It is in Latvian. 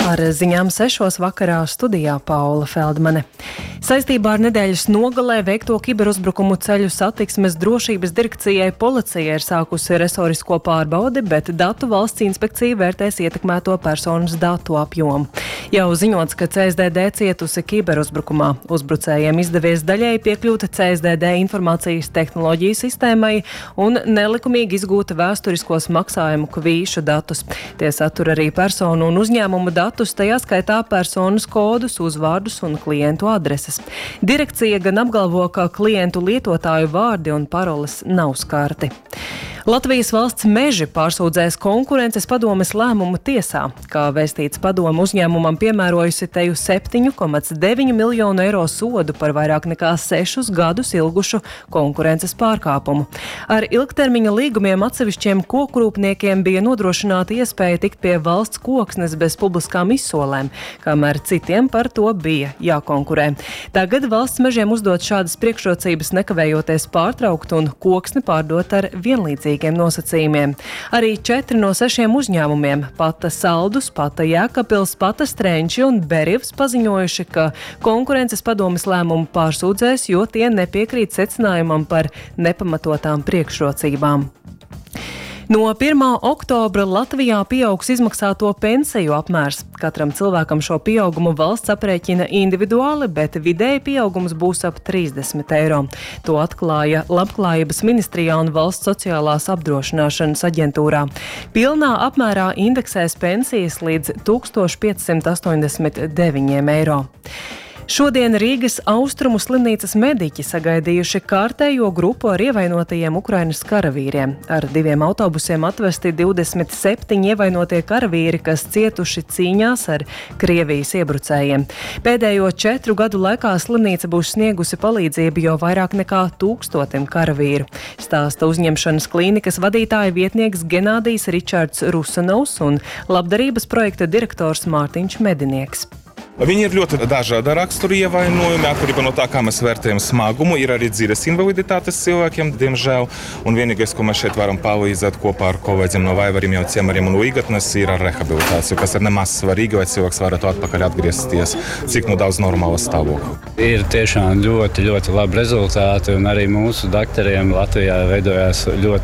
Ar ziņām 6 vakarā studijā Paula Feldmane. Saistībā ar nedēļas nogalē veikto kiberuzbrukumu ceļu satiksmes drošības direkcijai policija ir sākusi resorisko pārbaudi, bet datu valsts inspekcija vērtēs ietekmēto personas datu apjomu. Jau ziņots, ka CSDD cietusi kiberuzbrukumā. Uzbrucējiem izdevies daļēji piekļūt CSDD informācijas tehnoloģiju sistēmai un nelikumīgi izgūta vēsturiskos maksājumu kvīšu datus. Tie satur arī personu un uzņēmumu datus, tajā skaitā personas kodus, uzvārdus un klientu adreses. Direkcija gan apgalvo, ka klientu lietotāju vārdi un paroles nav skarti. Latvijas valsts meži pārsūdzēs konkurences padomes lēmumu tiesā. Kā vēstīts, padome uzņēmumam piemērojusi teju 7,9 miljonu eiro sodu par vairāk nekā 6 gadus ilgušu konkurences pārkāpumu. Ar ilgtermiņa līgumiem atsevišķiem kokrūpniekiem bija nodrošināta iespēja tikt pie valsts koksnes bez publiskām izsolēm, kamēr citiem par to bija jākonkurē. Tagad valsts mežiem uzdot šādas priekšrocības nekavējoties pārtraukt un koksni pārdot ar vienlīdzīgiem nosacījumiem. Arī 4 no 6 uzņēmumiem - Pata Saldus, Pata Jēkabpils, Pata Strenči un Berivs paziņojuši, ka konkurences padomes lēmumu pārsūdzēs, jo tie nepiekrīt secinājumam par nepamatotām priekšrocībām. No 1. oktobra Latvijā pieaugs izmaksāto pensiju apmērs. Katram cilvēkam šo pieaugumu valsts aprēķina individuāli, bet vidēji pieaugums būs ap 30 eiro. To atklāja Labklājības ministrijā un Valsts sociālās apdrošināšanas aģentūrā. Pilnā apmērā indeksēs pensijas līdz 1589 eiro. Šodien Rīgas Austrumu slimnīcas mediķi sagaidījuši kārtējo grupu ar ievainotajiem Ukrainas karavīriem. Ar 2 autobusiem atvesti 27 ievainotie karavīri, kas cietuši cīņās ar Krievijas iebrucējiem. Pēdējo 4 gadu laikā slimnīca būs sniegusi palīdzību jau vairāk nekā 1000 karavīru. Stāsta uzņemšanas klīnikas vadītāja vietnieks Genādijs Ričards Rusanovs un labdarības projekta direktors Mārtiņš Medinieks. Viņi ir ļoti dažāda rakstura ievainojumi, atkarībā no tā, kā mēs vērtējam smagumu. Ir arī dzīves invaliditātes cilvēkiem, diemžēl. Un vienīgais, ko mēs šeit varam palīdzēt kopā ar kolēģiem no Vaivariem, jau Ciemariem un Līgatnes, ir ar rehabilitāciju, kas ir nemaz svarīgi, lai cilvēks varētu atpakaļ atgriezties, cik nu daudz normāla stāvokļa. Ir tiešām ļoti labi rezultāti, un arī mūsu daktariem Latvijā veidojās ļoti